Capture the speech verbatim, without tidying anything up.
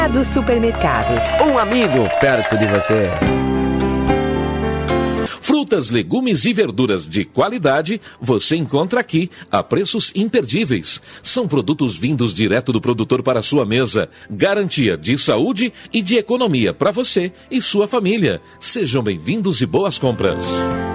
dos supermercados. Um amigo perto de você. Frutas, legumes e verduras de qualidade você encontra aqui a preços imperdíveis. São produtos vindos direto do produtor para a sua mesa. Garantia de saúde e de economia para você e sua família. Sejam bem-vindos e boas compras.